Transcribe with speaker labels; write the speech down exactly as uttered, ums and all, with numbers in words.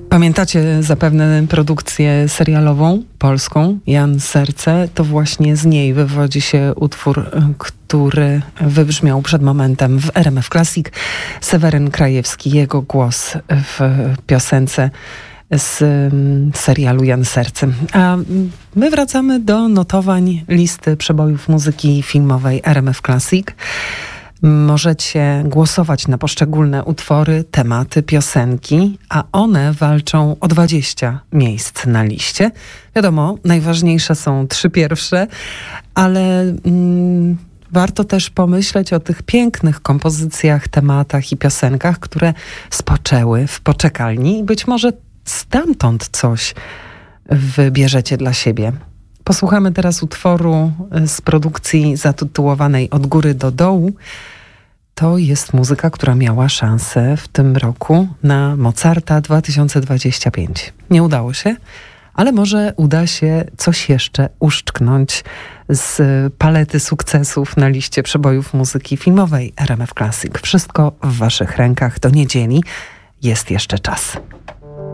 Speaker 1: Pamiętacie zapewne produkcję serialową polską Jan Serce? To właśnie z niej wywodzi się utwór, który wybrzmiał przed momentem w R M F Classic. Seweryn Krajewski, jego głos w piosence z serialu Jan Serce. A my wracamy do notowań listy przebojów muzyki filmowej R M F Classic. Możecie głosować na poszczególne utwory, tematy, piosenki, a one walczą o dwadzieścia miejsc na liście. Wiadomo, najważniejsze są trzy pierwsze, ale mm, warto też pomyśleć o tych pięknych kompozycjach, tematach i piosenkach, które spoczęły w poczekalni i być może stamtąd coś wybierzecie dla siebie. Posłuchamy teraz utworu z produkcji zatytułowanej Od góry do dołu. To jest muzyka, która miała szansę w tym roku na Mozarta dwa tysiące dwudziesty piąty. Nie udało się, ale może uda się coś jeszcze uszczknąć z palety sukcesów na liście przebojów muzyki filmowej R M F Classic. Wszystko w waszych rękach. Do niedzieli jest jeszcze czas.